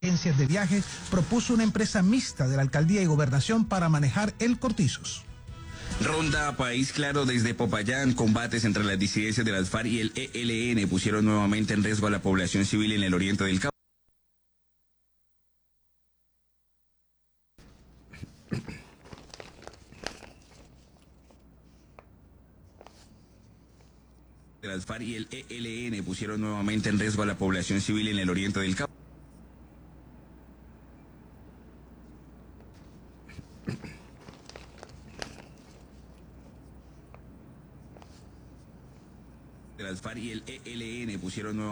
agencias de viaje, propuso una empresa mixta de la alcaldía y gobernación para manejar el Cortizos. Ronda País Claro desde Popayán. Combates entre las disidencias de las FARC y el ELN pusieron nuevamente en riesgo a la población civil en el oriente del Cauca. De las FARC y el ELN pusieron nuevamente en riesgo a la población civil en el oriente del Cauca. De las FARC y el ELN pusieron nuevamente